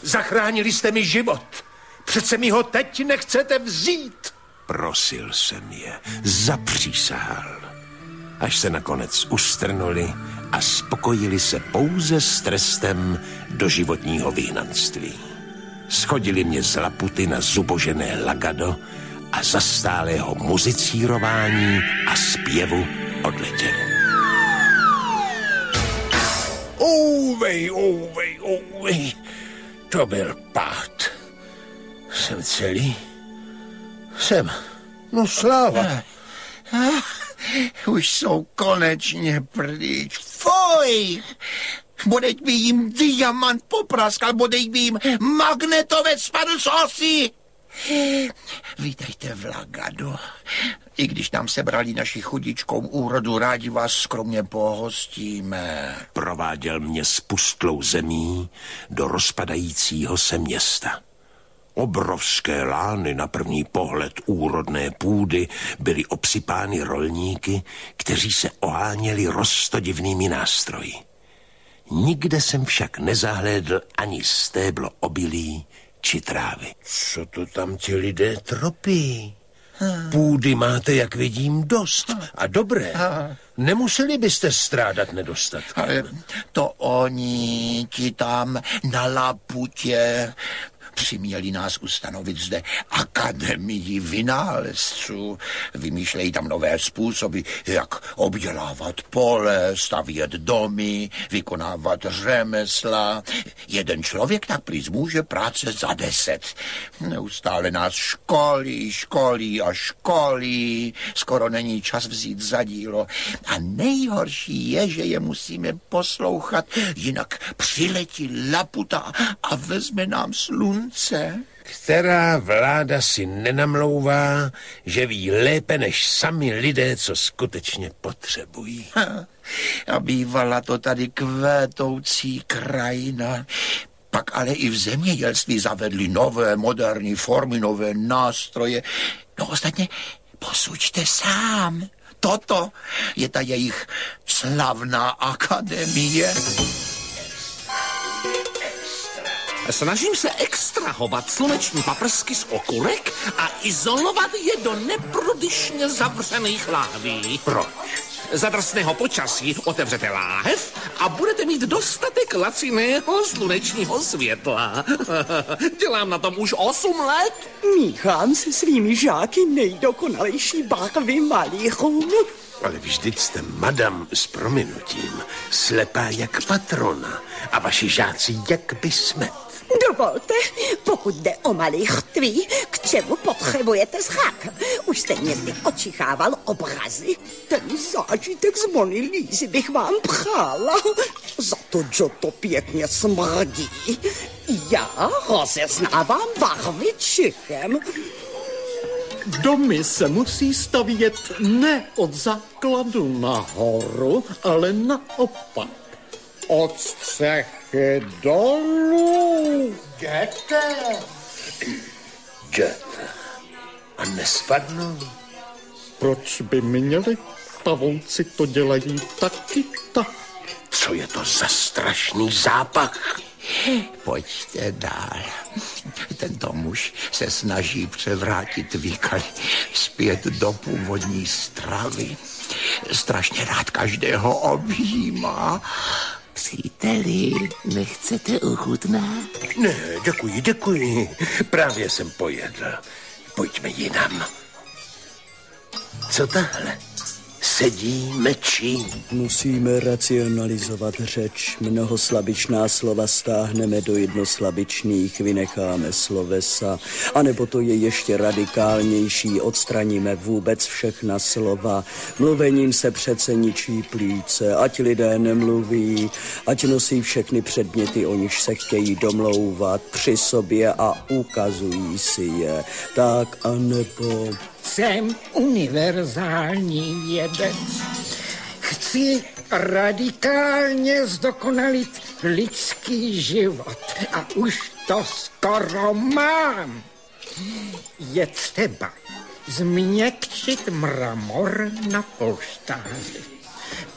Zachránili jste mi život. Přece mi ho teď nechcete vzít. Prosil jsem je, zapřísahal. Až se nakonec ustrnuli a spokojili se pouze s trestem doživotního vyhnanství. Schodili mě z Laputy na zubožené Lagado a za stálého muzicírování a zpěvu odletěli. Ouvej. To byl pád. Jsem celý? Jsem. No sláva. Už jsou konečně pryč. Fuj! Bodeď by jim diamant popraskal, bodeď by jim magnetovec spadl z osy. Vítejte v Lagado. I když nám sebrali naši chudičkou úrodu, rádi vás skromně pohostíme. Prováděl mě spustlou zemí do rozpadajícího se města. Obrovské lány na první pohled úrodné půdy byly obsypány rolníky, kteří se oháněli roztodivnými nástroji. Nikde jsem však nezahlédl ani stéblo obilí či trávy. Co to tam ti lidé tropí? Půdy máte, jak vidím, dost a dobré. Nemuseli byste strádat nedostatky. To oni ti tam na Laputě přiměli nás ustanovit zde akademii vynálezců. Vymýšlejí tam nové způsoby, jak obdělávat pole, stavět domy, vykonávat řemesla. Jeden člověk tak prý může práce za 10. Neustále nás školí a školí. Skoro není čas vzít za dílo. A nejhorší je, že je musíme poslouchat, jinak přiletí Laputa a vezme nám slunce. Která vláda si nenamlouvá, že ví lépe než sami lidé, co skutečně potřebují. A bývala to tady kvétoucí krajina. Pak ale i v zemědělství zavedli nové moderní formy, nové nástroje. No ostatně posuďte sám. Toto je ta jejich slavná akademie. Snažím se extrahovat sluneční paprsky z okurek a izolovat je do neprodyšně zavřených láhví. Proč? Za drsného počasí otevřete láhev a budete mít dostatek laciného slunečního světla. Dělám na tom už 8 let. Míchám se svými žáky nejdokonalejší barvy malířů. Ale vždyť jste, madam, s prominutím, slepá jak patrona a vaši žáci jak bysmet. Dovolte, pokud jde o malířství, k čemu potřebujete zrak? Už jste někdy očichával obrazy? Ten zážitek z Mony Lízy bych vám přála. Za to, že to pěkně smrdí. Já rozeznávám barvy čichem. Domy se musí stavět ne od základu nahoru, ale naopak. Od střechy dolů. Jděte. A nespadnou. Proč by měli? Pavouci to dělají taky tak. Co je to za strašný zápach? Pojďte dál. Tento muž se snaží převrátit výkal zpět do původní stravy. Strašně rád každého objímá. Příteli, nechcete ochutnat? Ne, děkuji. Právě jsem pojedl. Pojďme jinam. Co tahle? Sedí, mečí. Musíme racionalizovat řeč. Mnohoslabičná slova stáhneme do jednoslabičných, vynecháme slovesa. A nebo to je ještě radikálnější, odstraníme vůbec všechna slova. Mluvením se přece ničí plíce. Ať lidé nemluví, ať nosí všechny předměty, o niž se chtějí domlouvat při sobě a ukazují si je. Tak a nebo... Jsem univerzální vědec. Chci radikálně zdokonalit lidský život a už to skoro mám. Je třeba změkčit mramor na polštáři,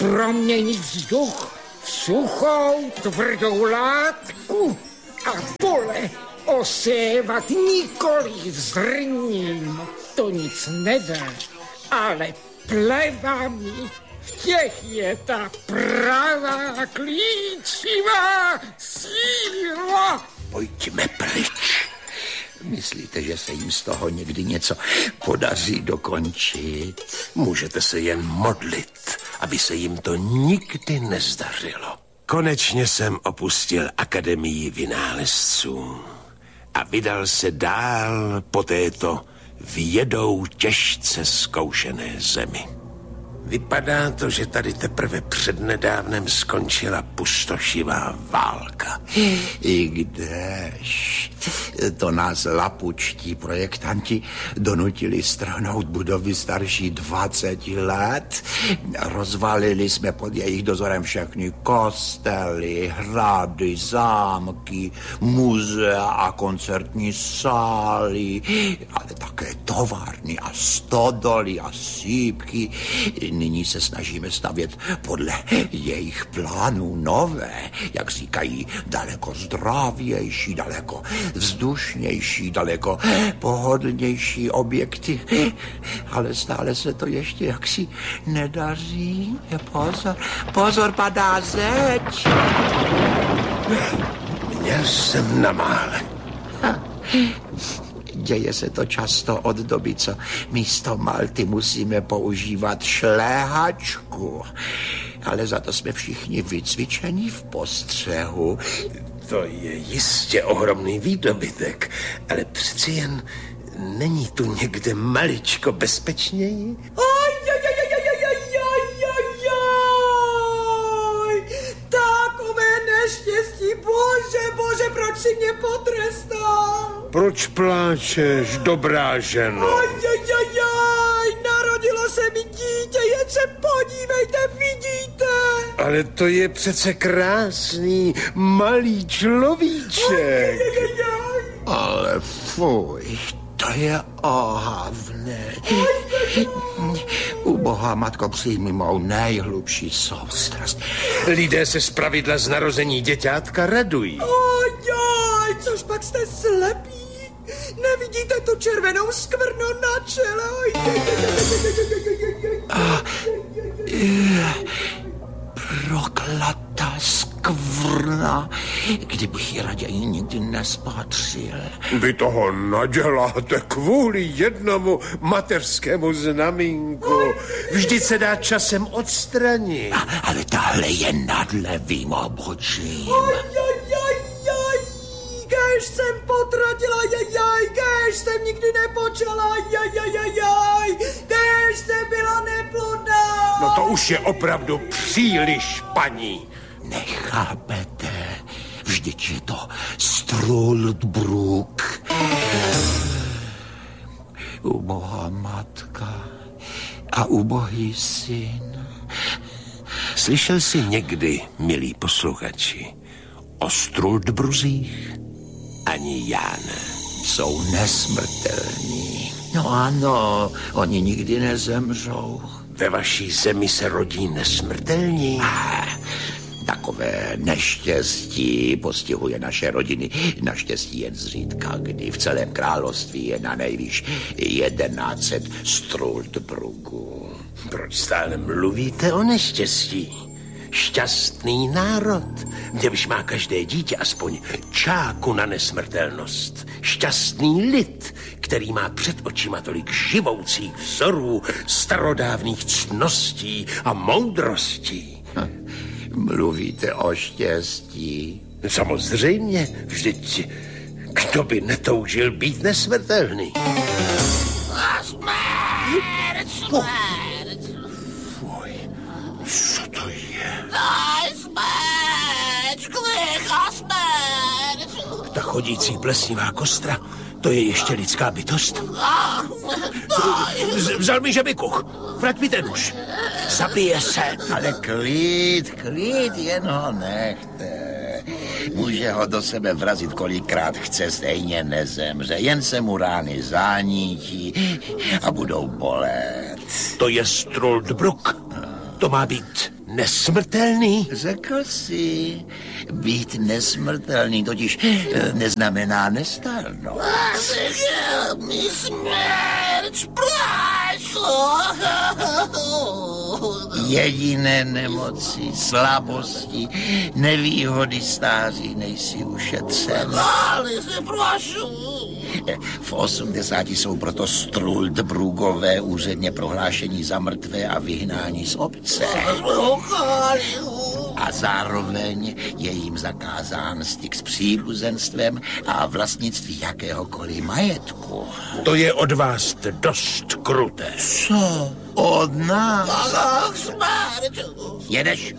proměnit vzduch v suchou tvrdou látku a po pole osévat nikoli zrním, to nic nedá, ale plevami. V těch je ta pravá klíčivá síla. Pojďme pryč. Myslíte, že se jim z toho někdy něco podaří dokončit? Můžete se jen modlit, aby se jim to nikdy nezdařilo. Konečně jsem opustil Akademii vynálezců a vydal se dál po této vědou těžce zkoušené zemi. Vypadá to, že tady teprve přednedávnem skončila pustošivá válka. I kdež to nás lapučtí projektanti donutili strhnout budovy starší 20 let. Rozvalili jsme pod jejich dozorem všechny kostely, hrady, zámky, muzea a koncertní sály, ale také továrny a stodoly a sýpky. Nyní se snažíme stavět podle jejich plánů nové, jak říkají, daleko zdravější, daleko vzdušnější, daleko pohodlnější objekty. Ale stále se to ještě jaksi nedaří. Pozor, pozor, padá zeď. Měl jsem na mále. Děje se to často od doby, co místo malty musíme používat šléhačku. Ale za to jsme všichni vycvičení v postřehu. To je jistě ohromný výdobytek, ale přeci jen není tu někde maličko bezpečněji? Takové neštěstí, bože, proč si mě potrestal? Proč pláčeš, dobrá ženo? Narodilo se mi dítě, jen se podívejte, vidíte? Ale to je přece krásný, malý človíček. Ale fuj, to je ohavné. Ubohá matko, přijmi mou nejhlubší soustrast. Lidé se zpravidla z narození děťátka radují. Což pak jste slepí? Nevidíte tu červenou skvrnu na čele? Proklatá skvrna, kdybych ji raději nikdy nespatřil. Vy toho naděláte kvůli jednomu mateřskému znamínku. Vždyť se dá časem odstranit. Ale tahle je nad levým obočím. Kéž jsem potratila, kéž jsem nikdy nepočala, kéž jsem byla neplodná. No to už je opravdu příliš, paní. Nechápete, vždyť je to Struldbruk. Ubohá matka a ubohý syn. Slyšel jsi někdy, milí posluchači, o Struldbruzích? Ani já ne. Jsou nesmrtelní. No ano, oni nikdy nezemřou. Ve vaší zemi se rodí nesmrtelní? Takové neštěstí postihuje naše rodiny. Naštěstí jen zřídka, kdy v celém království je na nejvýš 1100 Struldbrugů. Proč stále mluvíte o neštěstí? Šťastný národ, kde už má každé dítě aspoň čáku na nesmrtelnost. Šťastný lid, který má před očima tolik živoucích vzorů, starodávných ctností a moudrostí. Mluvíte o štěstí? Samozřejmě, vždyť kdo by netoužil být nesmrtelný? Fuj, co to je? Ta chodící plesnivá kostra, to je ještě lidská bytost? Vzal mi žebikuch, vrať mi ten nůž. Zabije se. Ale klid, jen ho nechte. Může ho do sebe vrazit kolikrát chce, stejně nezemře. Jen se mu rány zánítí a budou bolet. To je Struldbruk. To má být nesmrtelný? Řekl jsi, být nesmrtelný totiž neznamená nestárnout. Mi smrť, plášlo. Jediné nemoci, slabosti, nevýhody stáří nejsi ušetřen. Ale se prošu. V 80 jsou proto Struldbrugové úředně prohlášení za mrtvé a vyhnání z obce. A zároveň je jim zakázán styk s příbuzenstvem a vlastnictví jakéhokoliv majetku. To je od vás dost kruté. Co? Od nás? Jedeš?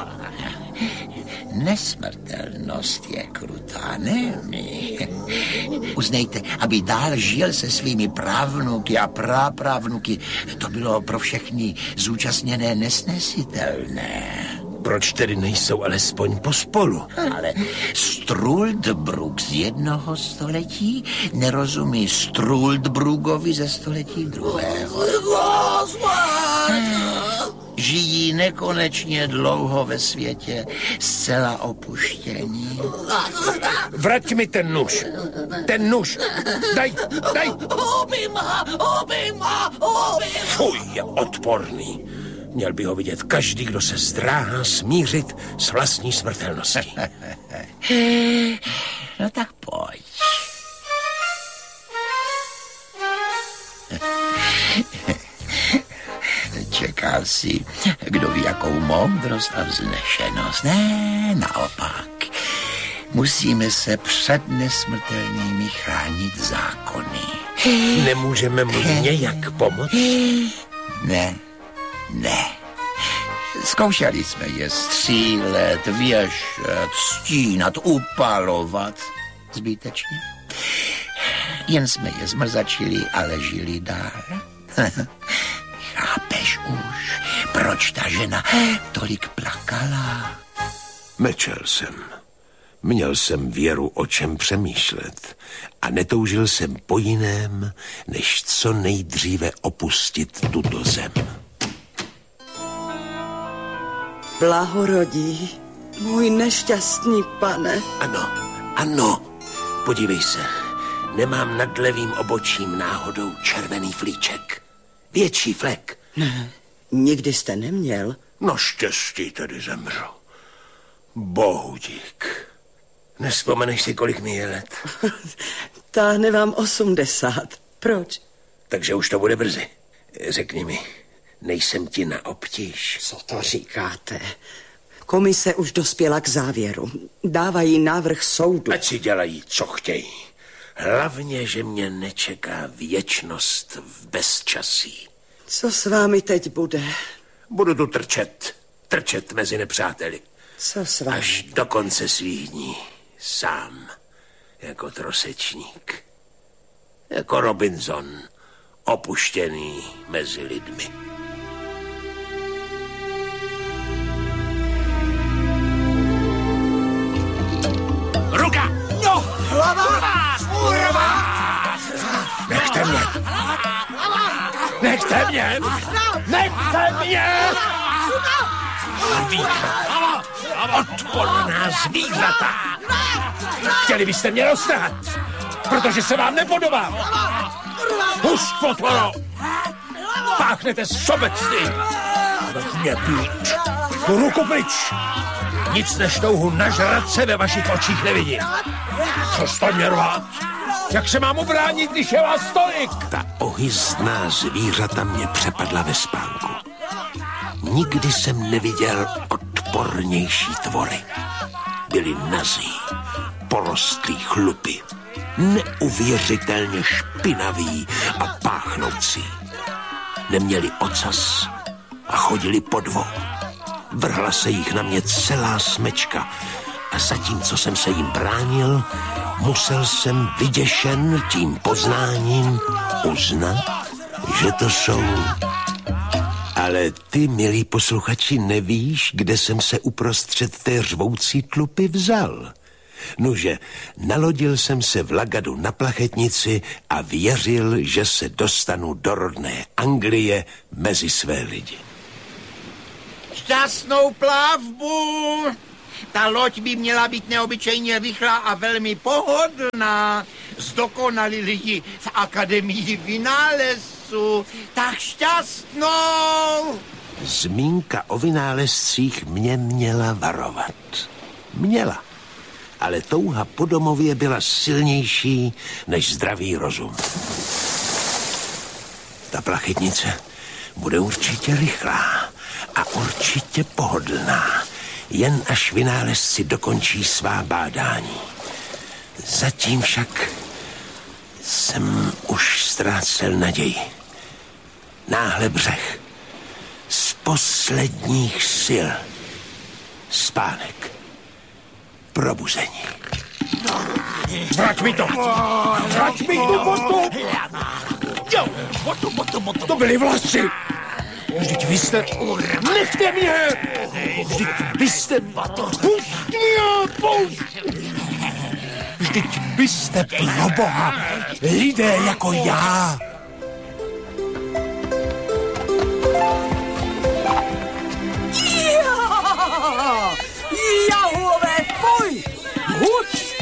Nesmrtelnost je krutá, ne my. Uznejte, aby dál žil se svými právnuky a prapravnuky, to bylo pro všechny zúčastněné nesnesitelné. Proč tedy nejsou alespoň pospolu? Ale Struldbrug z jednoho století nerozumí Struldbrugovi ze století druhého. Žijí nekonečně dlouho ve světě, zcela opuštění. Vrať mi ten nůž. Ten nůž. Daj. Fuj, je odporný. Měl by ho vidět každý, kdo se zdráhá smířit s vlastní smrtelností. No tak pojď. Čekal si, kdo ví, jakou moudrost a vznešenost. Ne, naopak. Musíme se před nesmrtelnými chránit zákony. Nemůžeme mu nějak pomoct? Ne. Zkoušeli jsme je střílet, věšet, stínat, upalovat. Zbytečně. Jen jsme je zmrzačili, ale žili dál. Chápeš už, proč ta žena tolik plakala? Mlčel jsem. Měl jsem věru, o čem přemýšlet a netoužil jsem po jiném, než co nejdříve opustit tuto zem. Blahorodí, můj nešťastný pane. Ano, podívej se, nemám nad levým obočím náhodou červený flíček. Větší flek. Ne, nikdy jste neměl. Naštěstí tedy zemřel. Bohu dík. Nevzpomeneš si, kolik mi je let? Táhne vám 80. Proč? Takže už to bude brzy. Řekni mi, nejsem ti na obtíž. Co to říkáte? Komise už dospěla k závěru. Dávají návrh soudu. Ať si dělají, co chtějí. Hlavně, že mě nečeká věčnost v bezčasí. Co s vámi teď bude? Budu tu trčet mezi nepřáteli. Co s vámi? Až do konce svých dní. Sám, jako trosečník. Jako Robinson, opuštěný mezi lidmi. Ruka! No, hlava! Urva! Nechte mě! Nechte mě! Nechte mě! Zvířata! Odporná zvířata! Chtěli byste mě roztrhat, protože se vám nepodobám. Hust, potvoro! Páchnete sobectví! Nech mě být! Tu ruku pryč! Nic než touhu nažrat se ve vašich očích nevidím. Co jste mě rvát? Jak se mám ubránit, když je vás tolik? Ta ohyzdná zvířata mě přepadla ve spánku. Nikdy jsem neviděl odpornější tvory. Byli nazí, porostlí chlupy, neuvěřitelně špinaví a páchnoucí. Neměli ocas a chodili po dvou. Vrhla se jich na mě celá smečka a zatímco jsem se jim bránil, musel jsem vyděšen tím poznáním uznat, že to jsou. Ale ty, milí posluchači, nevíš, kde jsem se uprostřed té řvoucí tlupy vzal. Nuže, nalodil jsem se v Lagadu na plachetnici a věřil, že se dostanu do rodné Anglie mezi své lidi. Šťastnou plavbu! Ta loď by měla být neobyčejně rychlá a velmi pohodlná. Zdokonali lidi v Akademii vynálezců. Tak šťastnou! Zmínka o vynálezcích mě měla varovat. Měla. Ale touha po domově byla silnější než zdravý rozum. Ta plachetnice bude určitě rychlá a určitě pohodlná, jen až vynálezci dokončí svá bádání. Zatím však jsem už ztrácel naději. Náhle břeh. Z posledních sil. Spánek. Probuzení. Vrať mi to! Vrať mi tu botu! Jo, to byly vlasy! Vždyť vy jste... Nechte mě! Vždyť vy jste... Pust mě! Vždyť vy jste pro Boha lidé jako já! Jahové, fuj! Huč!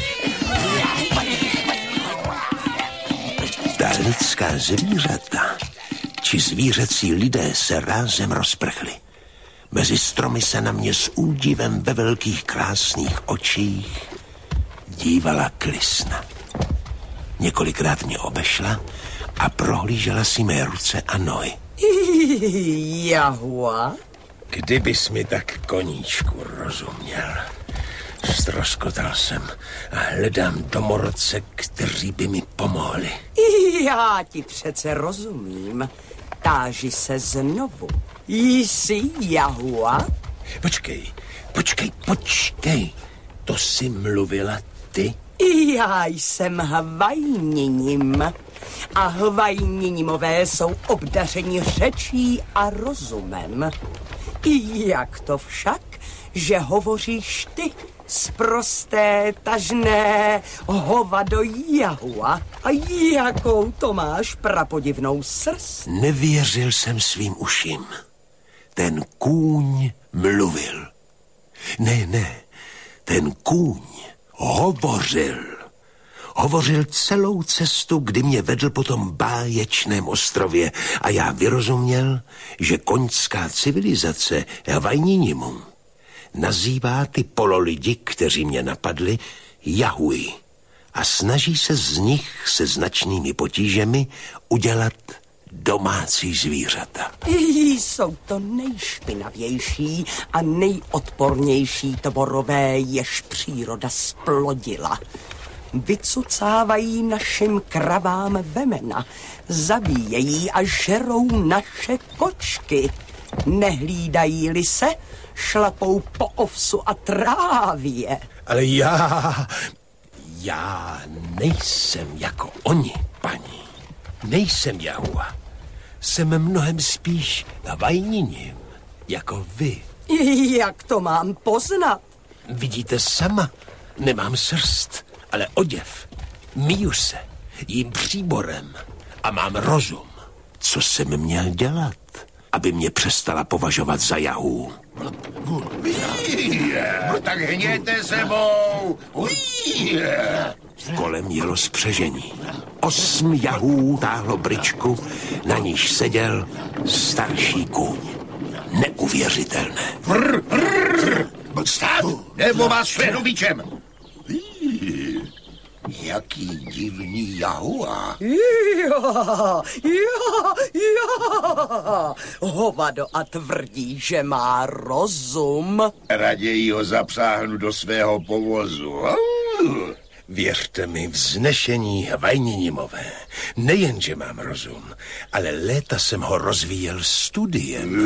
Ta lidská zvířata či zvířecí lidé se rázem rozprchli. Mezi stromy se na mě s údivem ve velkých krásných očích dívala Klisna. Několikrát mě obešla a prohlížela si mé ruce a nohy. Jahua? Kdybys mi tak, koníčku, rozuměl. Ztroskotal jsem a hledám domorodce, kteří by mi pomohli. Já ti přece rozumím. Táži se znovu. Jsi Jahua? Počkej. To jsi mluvila ty? Já jsem Hvajninim. A Hvajninimové jsou obdařeni řečí a rozumem. Jak to však, že hovoříš ty, sprosté, tažné hovado Jahua? A jakou to máš prapodivnou srst? Nevěřil jsem svým uším. Ten kůň mluvil. Ne, ten kůň hovořil. Hovořil celou cestu, kdy mě vedl po tom báječném ostrově a já vyrozuměl, že koňská civilizace Hvajninimum nazývá ty pololidi, kteří mě napadli, Jahuji a snaží se z nich se značnými potížemi udělat domácí zvířata. Jsou to nejšpinavější a nejodpornější tvorové, jež příroda splodila. Vycucávají našim kravám vemena, zabíjejí a žerou naše kočky. Nehlídají-li se, šlapou po ovsu a trávě. Ale já nejsem jako oni, paní. Nejsem Jahua. Jsem mnohem spíš Hvajninim, jako vy. Jak to mám poznat? Vidíte sama, nemám srst, ale oděv. Míju se, jím příborem a mám rozum. Co jsem měl dělat, aby mě přestala považovat za Jahu? Tak hněte sebou! Kolem jelo spřežení. 8 Jahů táhlo bryčku, na níž seděl starší kůň. Neuvěřitelné. Stát, nebo vás švehnu bičem! Jaký divný Jahua. Hovado a tvrdí, že má rozum. Raději ho zapsáhnu do svého povozu. Věřte mi, vznešení Hvajninimové. Nejenže mám rozum, ale léta jsem ho rozvíjel studiem.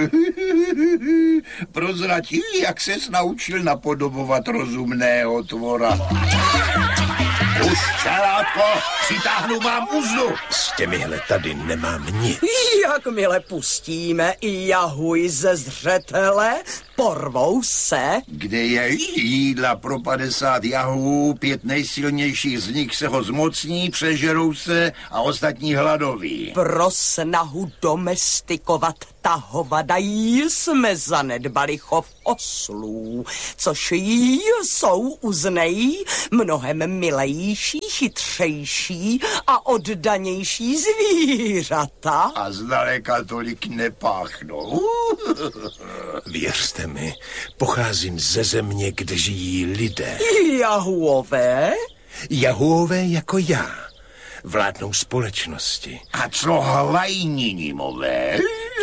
Prozrať, jak ses naučil napodobovat rozumného tvora. Už, čelátko, přitáhnu vám uzdu. S těmihle tady nemám nic. Jakmile pustíme i Jahuji ze zřetele, porvou se. Kde je jídla pro 50 jahů, 5 nejsilnějších z nich se ho zmocní, přežerou se a ostatní hladoví. Pro snahu domestikovat ta hovada jsme zanedbali chov oslů, což jsou uznej mnohem milejší, chytřejší a oddanější zvířata. A zdaleka tolik nepáchnou. Věřte mi, pocházím ze země, kde žijí lidé. Jahuové? Jahuové jako já. Vládnou společnosti. A co Hvajninimové?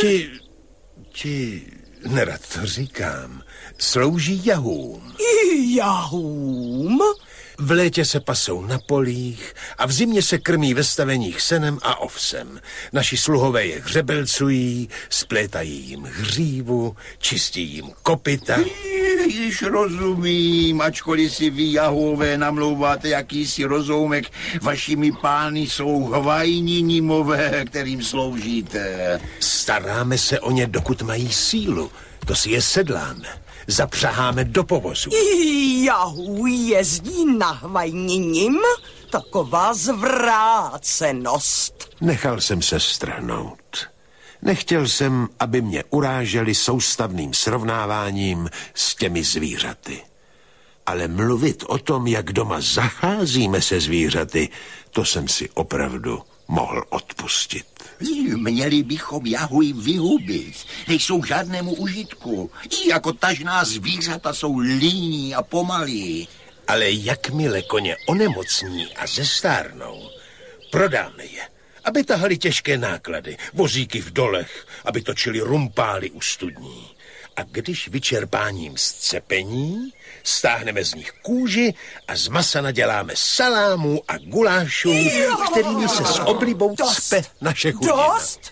Ti, nerad to říkám, slouží jahům. Jahům? V létě se pasou na polích a v zimě se krmí ve staveních senem a ovsem. Naši sluhové je hřebelcují, splétají jim hřívu, čistí jim kopyta. Již rozumím, ačkoliv si vy jahové namlouváte jakýsi rozoumek, vašimi pány jsou Hvajninimové, kterým sloužíte. Staráme se o ně, dokud mají sílu. To si je sedláme. Zapřaháme do povozu. Jahů jezdí na Hvajninim? Taková zvrácenost. Nechal jsem se strhnout. Nechtěl jsem, aby mě uráželi soustavným srovnáváním s těmi zvířaty. Ale mluvit o tom, jak doma zacházíme se zvířaty, to jsem si opravdu mohl odpustit. Měli bychom jahuji vyhubit. Nejsou žádnému užitku. I jako tažná zvířata jsou líní a pomalí. Ale jakmile koně onemocní a zestárnou, prodáme je, aby tahali těžké náklady, vozíky v dolech, aby točili rumpály u studní. A když vyčerpáním scepení, stáhneme z nich kůži a z masa naděláme salámů a gulášů, kterými se s oblibou cpe naše chudina.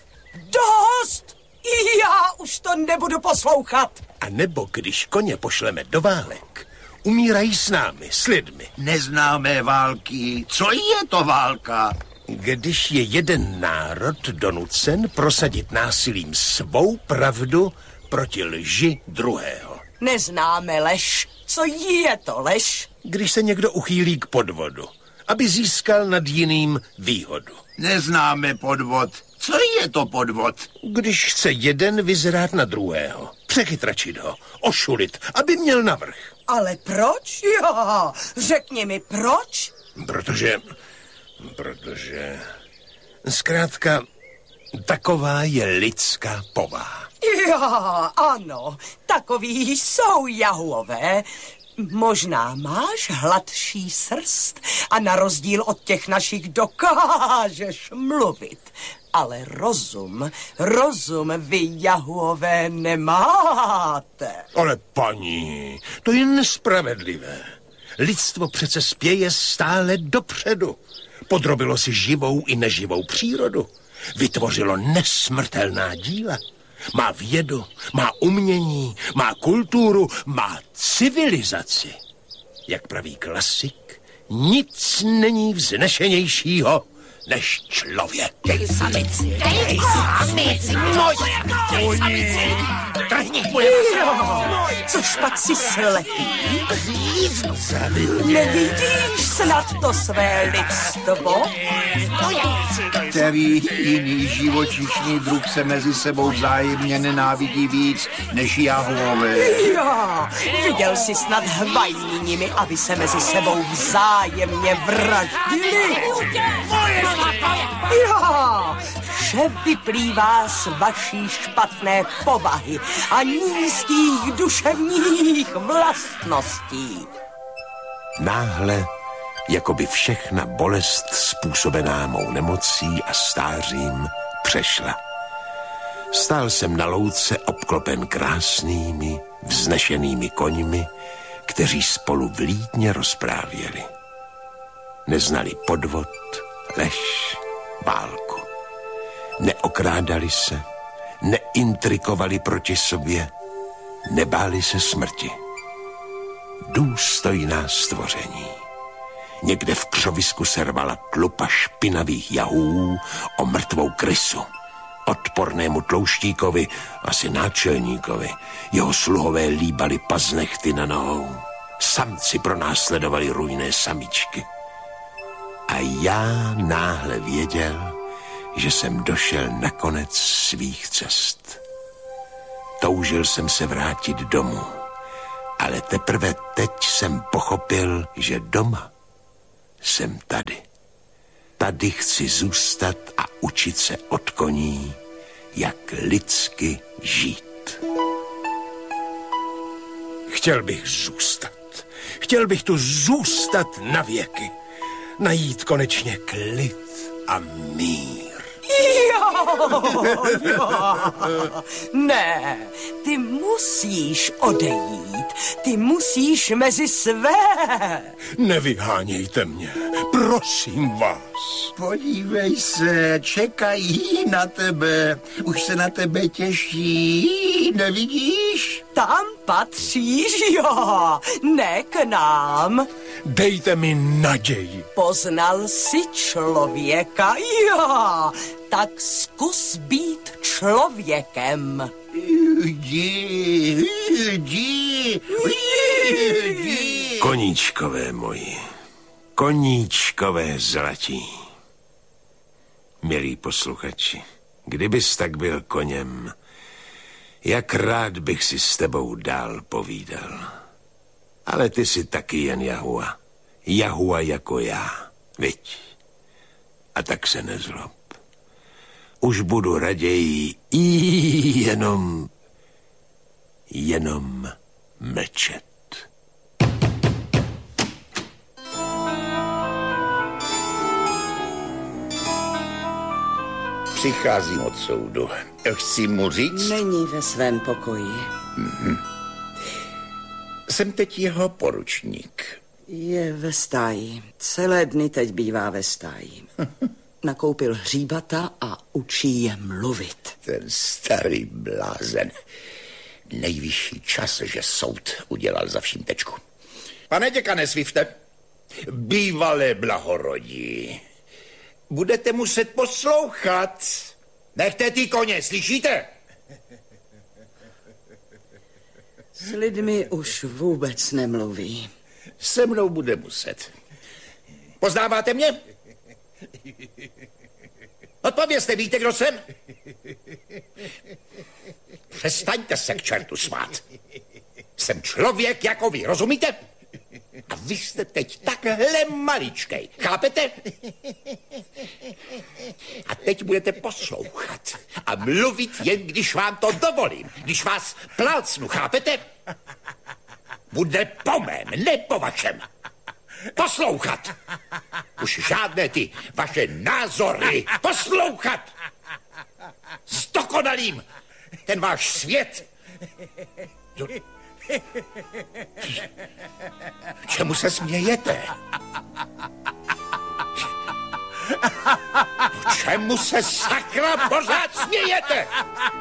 Dost! Já už to nebudu poslouchat. A nebo když koně pošleme do válek, umírají s námi, s lidmi. Neznáme války. Co je to válka? Když je jeden národ donucen prosadit násilím svou pravdu proti lži druhého. Neznáme lež. Co je to lež? Když se někdo uchýlí k podvodu, aby získal nad jiným výhodu. Neznáme podvod. Co je to podvod? Když chce jeden vyzrát na druhého, přechytračit ho, ošulit, aby měl navrch. Ale proč? Jo, řekni mi proč? Protože... Zkrátka, taková je lidská povaha. Jo, ano, takoví jsou jahuové. Možná máš hladší srst a na rozdíl od těch našich dokážeš mluvit. Ale rozum vy jahuové nemáte. Ale paní, to je nespravedlivé. Lidstvo přece spěje stále dopředu. Podrobilo si živou i neživou přírodu. Vytvořilo nesmrtelná díla. Má vědu, má umění, má kulturu, má civilizaci. Jak praví klasik, nic není vznešenějšího než člověk. Dej samici, Což pak si slepý? Nevidíš snad to své lidstvo? Který jiný živočišný druh se mezi sebou vzájemně nenávidí víc než jahové? Jo, viděl jsi snad Hvajninimi, aby se mezi sebou vzájemně vraždili? Jo, vše vyplývá z vaší špatné povahy a nízkých duševních vlastností. Náhle, jako by všechna bolest způsobená mou nemocí a stářím přešla. Stál jsem na louce obklopen krásnými, vznešenými koňmi, kteří spolu vlídně rozprávěli. Neznali podvod, lež, válku. Neokrádali se, neintrikovali proti sobě, nebáli se smrti. Důstojná stvoření. Někde v křovisku se rvala tlupa špinavých jahů o mrtvou krysu. odpornému tlouštíkovi, asi náčelníkovi, jeho sluhové líbali paznechty na nohou. Samci pronásledovali rujné samičky. A já náhle věděl, že jsem došel na konec svých cest. Toužil jsem se vrátit domů, ale teprve teď jsem pochopil, že doma jsem tady. Tady chci zůstat a učit se od koní, jak lidsky žít. Chtěl bych zůstat. Chtěl bych tu zůstat na věky. Najít konečně klid a mír. Jo. Ne, ty musíš odejít. Ty musíš mezi své. Nevyhánějte mě, prosím vás. Podívej se, čekají na tebe. Už se na tebe těší, nevidíš? Tam patříš, jo, ne k nám. Dejte mi naději. Poznal jsi člověka, jo, tak zkus být člověkem. Jdi. Koníčkové moji, koníčkové zlatí. Milí posluchači, kdybys tak byl koněm, jak rád bych si s tebou dál povídal. Ale ty jsi taky jen jahua. Jahua jako já, viď? A tak se nezlob. Už budu raději jenom mlčet. Přicházím od soudu. Chci mu říct... Není ve svém pokoji. Jsem teď jeho poručník. Je ve stáji. Celé dny teď bývá ve stáji. Nakoupil hříbata a učí je mluvit. Ten starý blázen. Nejvyšší čas, že soud udělal za vším tečku. Pane děkane Swifte, bývalé blahorodí, budete muset poslouchat. Nechte ty koně, slyšíte? S lidmi už vůbec nemluví. Se mnou bude muset. Poznáváte mě? Odpovězte, víte, kdo jsem? Přestaňte se k čertu smát. Jsem člověk jako vy, rozumíte? A vy jste teď takhle maličkej, chápete? A teď budete poslouchat a mluvit jen, když vám to dovolím, když vás plácnu, chápete? Bude po mém, ne po vašem. Poslouchat. Už žádné ty vaše názory. Poslouchat. Zdokonalím ten váš svět. Čemu se smějete? Čemu se sakra pořád smějete?